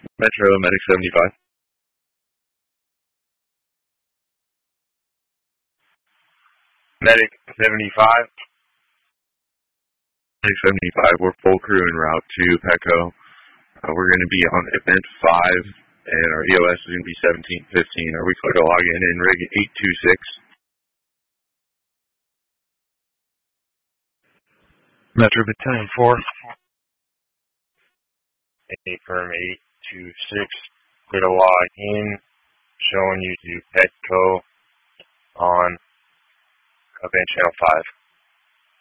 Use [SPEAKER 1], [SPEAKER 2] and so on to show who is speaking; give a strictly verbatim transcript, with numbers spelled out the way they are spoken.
[SPEAKER 1] Metro, Medic seventy-five.
[SPEAKER 2] Medic seventy-five.
[SPEAKER 1] Medic seventy-five, we're full crew en route to Petco. Uh, we're going to be on event five, and our E O S is going to be seventeen fifteen. Are we clear to log in in rig eight two six?
[SPEAKER 3] Metro Battalion four.
[SPEAKER 2] A firm eight two six, clear to log in, showing you to Petco on event channel five.